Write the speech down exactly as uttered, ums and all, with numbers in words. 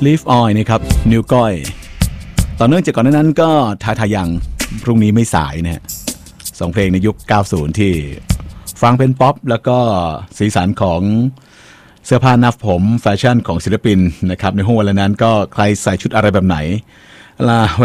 Live On นะครับนิ้วก้อยต่อเนื่องจากก่อนหน้านั้นก็ทาทายังพรุ่งนี้ไม่สายนะฮะสองเพลงในยุคเก้าสิบที่ฟังเป็นป๊อปแล้วก็สีสันของเสื้อผ้าหน้าผมแฟชั่นของศิลปินนะครับในห้วงเวลานั้นก็ใครใส่ชุดอะไรแบบไหนล่ะ